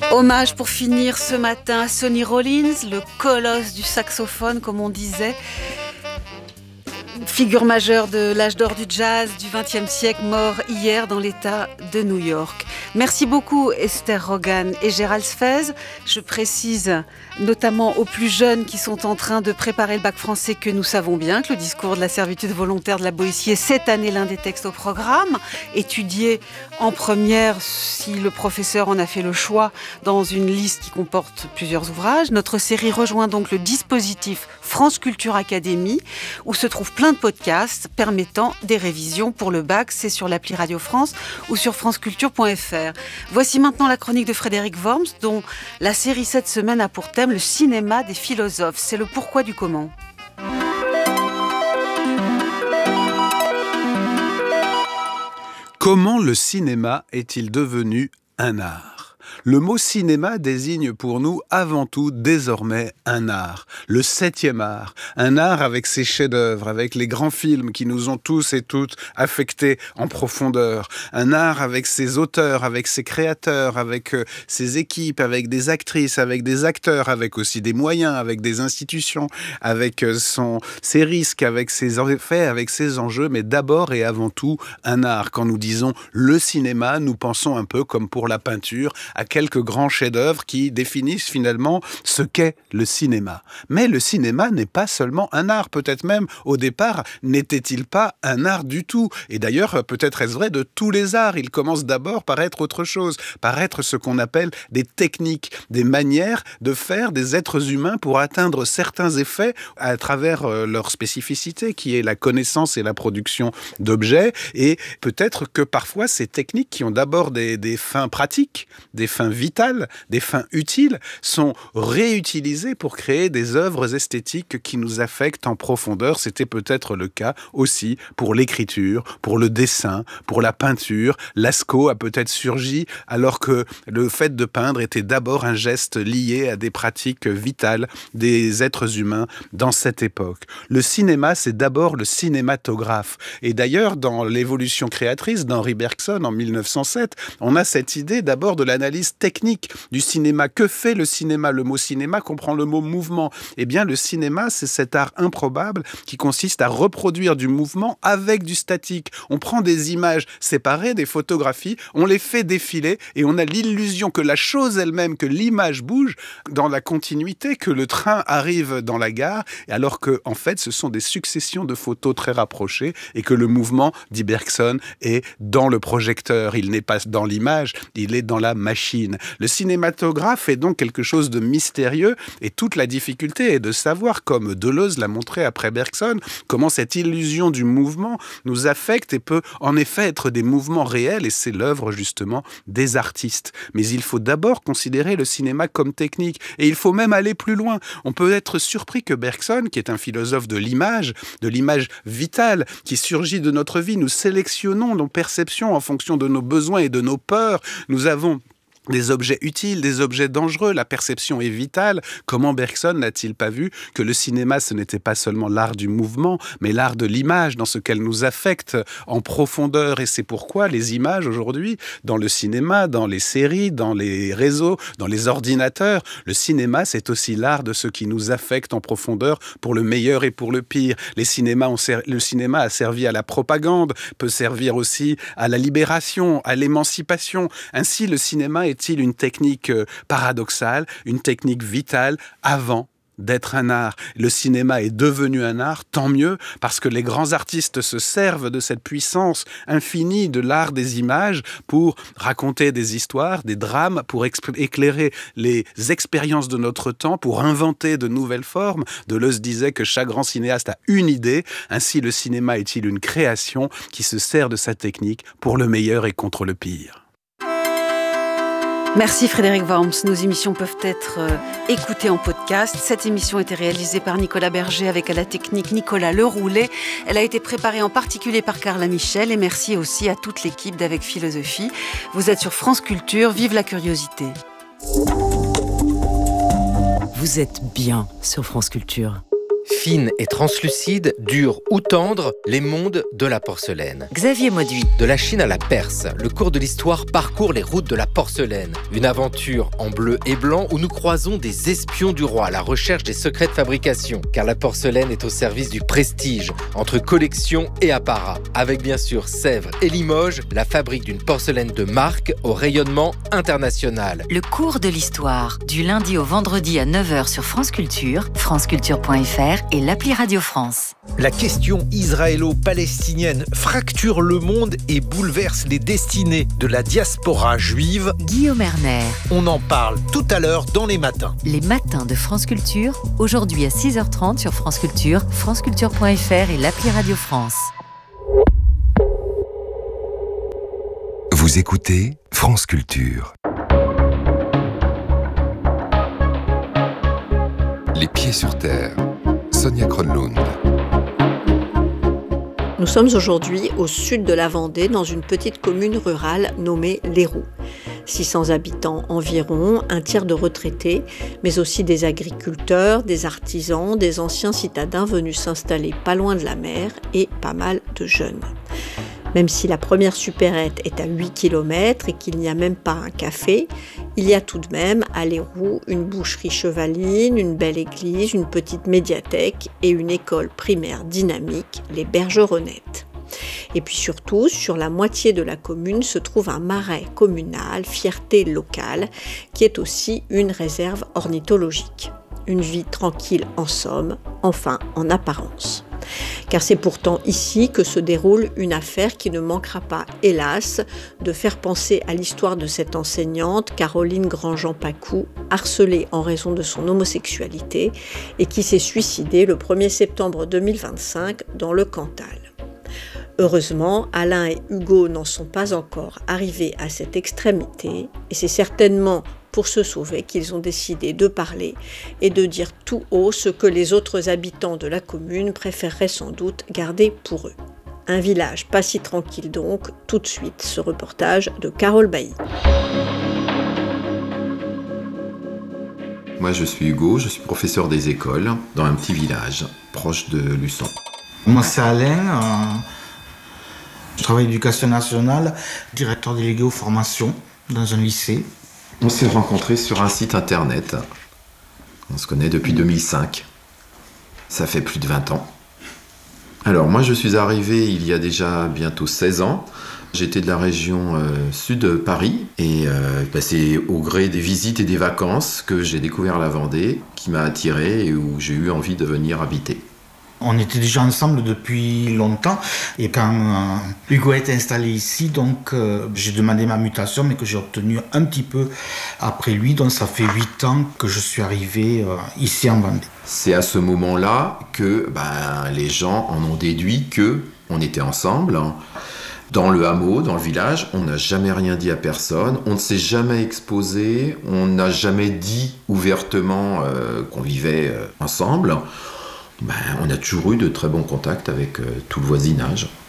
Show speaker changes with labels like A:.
A: Hommage pour finir ce matin à Sonny Rollins, le colosse du saxophone comme on disait. Figure majeure de l'âge d'or du jazz du XXe siècle, mort hier dans l'État de New York. Merci beaucoup Esther Rogan et Gérald Sfez. Je précise notamment aux plus jeunes qui sont en train de préparer le bac français que nous savons bien que le discours de la servitude volontaire de la Boétie est cette année l'un des textes au programme, étudié en première si le professeur en a fait le choix dans une liste qui comporte plusieurs ouvrages. Notre série rejoint donc le dispositif France Culture Académie où se trouvent plein de podcasts permettant des révisions pour le bac. C'est sur l'appli Radio France ou sur franceculture.fr. Voici maintenant la chronique de Frédéric Worms dont la série cette semaine a pour thème le cinéma des philosophes. C'est le pourquoi du comment.
B: Comment le cinéma est-il devenu un art ? Le mot cinéma désigne pour nous avant tout désormais un art, le 7e art, un art avec ses chefs-d'œuvre, avec les grands films qui nous ont tous et toutes affectés en profondeur, un art avec ses auteurs, avec ses créateurs, avec ses équipes, avec des actrices, avec des acteurs, avec aussi des moyens, avec des institutions, avec ses risques, avec ses effets, avec ses enjeux, mais d'abord et avant tout un art. Quand nous disons le cinéma, nous pensons un peu comme pour la peinture, à quelques grands chefs-d'œuvre qui définissent finalement ce qu'est le cinéma. Mais le cinéma n'est pas seulement un art, peut-être même au départ n'était-il pas un art du tout. Et d'ailleurs, peut-être est-ce vrai de tous les arts. Il commence d'abord par être autre chose, par être ce qu'on appelle des techniques, des manières de faire des êtres humains pour atteindre certains effets à travers leur spécificité, qui est la connaissance et la production d'objets. Et peut-être que parfois ces techniques qui ont d'abord des fins pratiques, des fins vitales, des fins utiles, sont réutilisées pour créer des œuvres esthétiques qui nous affectent en profondeur. C'était peut-être le cas aussi pour l'écriture, pour le dessin, pour la peinture. Lascaux a peut-être surgi alors que le fait de peindre était d'abord un geste lié à des pratiques vitales des êtres humains dans cette époque. Le cinéma, c'est d'abord le cinématographe. Et d'ailleurs, dans l'évolution créatrice d'Henri Bergson en 1907, on a cette idée d'abord de l'analyse technique du cinéma. Que fait le cinéma ? Le mot cinéma comprend le mot mouvement. Eh bien, le cinéma, c'est cet art improbable qui consiste à reproduire du mouvement avec du statique. On prend des images séparées, des photographies, on les fait défiler et on a l'illusion que la chose elle-même, que l'image bouge dans la continuité, que le train arrive dans la gare, alors que, en fait, ce sont des successions de photos très rapprochées et que le mouvement, dit Bergson, est dans le projecteur. Il n'est pas dans l'image, il est dans la machine. Le cinématographe est donc quelque chose de mystérieux et toute la difficulté est de savoir, comme Deleuze l'a montré après Bergson, comment cette illusion du mouvement nous affecte et peut en effet être des mouvements réels et c'est l'œuvre justement des artistes. Mais il faut d'abord considérer le cinéma comme technique et il faut même aller plus loin. On peut être surpris que Bergson, qui est un philosophe de l'image vitale qui surgit de notre vie, nous sélectionnons nos perceptions en fonction de nos besoins et de nos peurs. Nous avons des objets utiles, des objets dangereux, la perception est vitale. Comment Bergson n'a-t-il pas vu que le cinéma, ce n'était pas seulement l'art du mouvement, mais l'art de l'image, dans ce qu'elle nous affecte en profondeur. Et c'est pourquoi les images aujourd'hui, dans le cinéma, dans les séries, dans les réseaux, dans les ordinateurs, le cinéma, c'est aussi l'art de ce qui nous affecte en profondeur pour le meilleur et pour le pire. Le cinéma a servi à la propagande, peut servir aussi à la libération, à l'émancipation. Ainsi, le cinéma est-il une technique paradoxale, une technique vitale avant d'être un art. Le cinéma est devenu un art, tant mieux, parce que les grands artistes se servent de cette puissance infinie de l'art des images pour raconter des histoires, des drames, pour éclairer les expériences de notre temps, pour inventer de nouvelles formes. Deleuze disait que chaque grand cinéaste a une idée. Ainsi, le cinéma est-il une création qui se sert de sa technique pour le meilleur et contre le pire.
A: Merci Frédéric Worms. Nos émissions peuvent être écoutées en podcast. Cette émission a été réalisée par Nicolas Berger avec à la technique Nicolas Leroulet. Elle a été préparée en particulier par Carla Michel et merci aussi à toute l'équipe d'Avec Philosophie. Vous êtes sur France Culture, vive la curiosité.
C: Vous êtes bien sur France Culture. Fine et translucide, dure ou tendre, les mondes de la porcelaine.
D: Xavier Mauduit.
C: De la Chine à la Perse, le cours de l'histoire parcourt les routes de la porcelaine. Une aventure en bleu et blanc où nous croisons des espions du roi à la recherche des secrets de fabrication. Car la porcelaine est au service du prestige, entre collection et apparat. Avec bien sûr Sèvres et Limoges, la fabrique d'une porcelaine de marque au rayonnement international.
D: Le cours de l'histoire, du lundi au vendredi à 9h sur France Culture, franceculture.fr et l'appli Radio France.
E: La question israélo-palestinienne fracture le monde et bouleverse les destinées de la diaspora juive.
D: Guillaume Erner.
E: On en parle tout à l'heure dans les matins.
D: Les matins de France Culture, aujourd'hui à 6h30 sur France Culture, franceculture.fr et l'appli Radio France.
F: Vous écoutez France Culture. Les pieds sur terre. Sonia Kronlund.
G: Nous sommes aujourd'hui au sud de la Vendée, dans une petite commune rurale nommée Léroux. 600 habitants environ, un tiers de retraités, mais aussi des agriculteurs, des artisans, des anciens citadins venus s'installer pas loin de la mer et pas mal de jeunes. Même si la première supérette est à 8 km et qu'il n'y a même pas un café, il y a tout de même à Léroux une boucherie chevaline, une belle église, une petite médiathèque et une école primaire dynamique, les Bergeronnettes. Et puis surtout, sur la moitié de la commune se trouve un marais communal, fierté locale, qui est aussi une réserve ornithologique. Une vie tranquille en somme, enfin en apparence. Car c'est pourtant ici que se déroule une affaire qui ne manquera pas, hélas, de faire penser à l'histoire de cette enseignante, Caroline Grandjean-Pacou, harcelée en raison de son homosexualité et qui s'est suicidée le 1er septembre 2025 dans le Cantal. Heureusement, Alain et Hugo n'en sont pas encore arrivés à cette extrémité et c'est certainement pour se sauver qu'ils ont décidé de parler et de dire tout haut ce que les autres habitants de la commune préféreraient sans doute garder pour eux. Un village pas si tranquille donc, tout de suite ce reportage de Carole Bailly.
H: Moi je suis Hugo, je suis professeur des écoles dans un petit village proche de Luçon.
I: Moi c'est Alain, je travaille à l'éducation nationale, directeur délégué aux formations dans un lycée.
H: On s'est rencontrés sur un site internet. On se connaît depuis 2005. Ça fait plus de 20 ans. Alors moi je suis arrivé il y a déjà bientôt 16 ans. J'étais de la région sud de Paris et c'est au gré des visites et des vacances que j'ai découvert la Vendée, qui m'a attiré et où j'ai eu envie de venir habiter.
I: On était déjà ensemble depuis longtemps et quand Hugo est installé ici, donc j'ai demandé ma mutation mais que j'ai obtenue un petit peu après lui, donc ça fait 8 ans que je suis arrivé ici en Vendée.
H: C'est à ce moment-là que les gens en ont déduit qu'on était ensemble. Dans le hameau, dans le village, on n'a jamais rien dit à personne, on ne s'est jamais exposé, on n'a jamais dit ouvertement qu'on vivait ensemble. On a toujours eu de très bons contacts avec tout le voisinage.